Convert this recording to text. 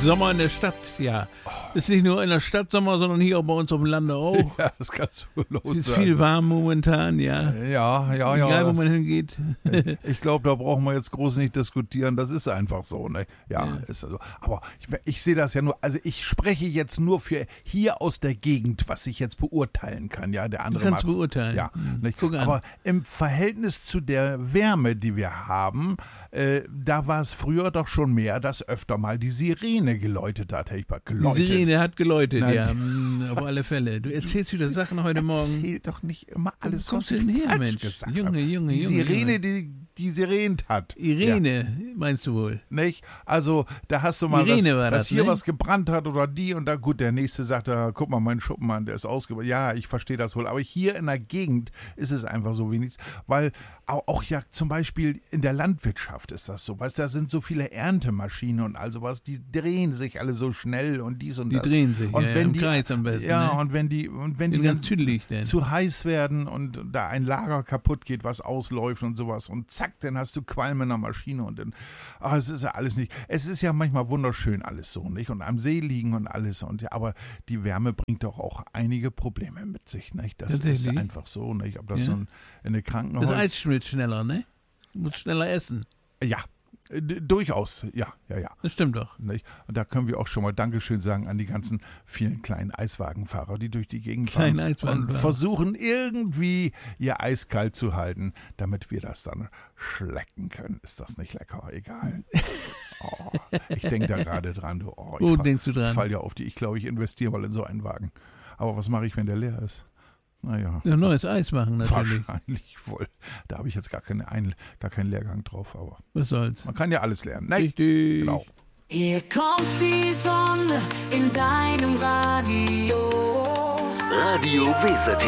Sommer in der Stadt, ja. Ist nicht nur in der Stadt Sommer, sondern hier auch bei uns auf dem Lande auch. Ja, das kannst du laut sagen. Es ist viel warm momentan, ja. Ja. Egal, wo man hingeht. Ich glaube, da brauchen wir jetzt groß nicht diskutieren. Das ist einfach so, ne? Ja. Ist so. Aber ich sehe das ja nur, also ich spreche jetzt nur für hier aus der Gegend, was ich jetzt beurteilen kann. Ja, der andere Du kannst mag, beurteilen. Ja, nicht? Guck an. Aber im Verhältnis zu der Wärme, die wir haben, da war es früher doch schon mehr, dass öfter mal die Sirene geläutet hat. Hey, Die Sirene hat geläutet, Nein, ja, auf alle Fälle. Du erzählst wieder Sachen heute Morgen. Erzähl doch nicht immer alles, Wo kommst was du ich denn her, falsch Mensch? gesagt Junge, habe. Junge, Die Junge, Sirene, Junge. die sirent hat. Irene, meinst du wohl? Nicht? Also, da hast du mal Irene was, war dass das, hier ne? was gebrannt hat oder die und da, gut, der nächste sagt, guck mal, mein Schuppenmann, der ist ausgebrannt. Ja, ich verstehe das wohl. Aber hier in der Gegend ist es einfach so wenig, weil auch ja zum Beispiel in der Landwirtschaft ist das so. Weißt du, da sind so viele Erntemaschinen und all sowas, die drehen sich alle so schnell und dies und Die das. drehen sich, und ja, wenn im die, Kreis am besten. Ja, ne? und wenn die Sind ganz tüdelig denn. zu heiß werden und da ein Lager kaputt geht, was ausläuft und sowas und zack, dann hast du Qualm in der Maschine und dann, es ist ja alles nicht, es ist ja manchmal wunderschön alles so, nicht? Und am See liegen und alles und ja, aber die Wärme bringt doch auch einige Probleme mit sich, nicht? Das ist Tatsächlich? einfach so, nicht? Ob das Ja. so in eine Das Krankenhaus... Eis schmilzt schneller, ne? Du musst schneller essen. Ja, durchaus, ja. Das stimmt doch. Nicht? Und da können wir auch schon mal Dankeschön sagen an die ganzen vielen kleinen Eiswagenfahrer, die durch die Gegend Kleinen fahren und Eiswagenfahrer. versuchen irgendwie ihr Eis kalt zu halten, damit wir das dann schlecken können. Ist das nicht lecker? Egal. Oh, ich denke da gerade dran. Wo denkst du Ich dran? fall ja auf die. Ich glaube, ich investiere mal in so einen Wagen. Aber was mache ich, wenn der leer ist? Naja. Ja, neues Eis machen natürlich. Wahrscheinlich wohl. Da habe ich jetzt gar keinen Lehrgang drauf, aber Was soll's? man kann ja alles lernen. Ne? Richtig. Genau. Hier kommt die Sonne in deinem Radio. Radio Weser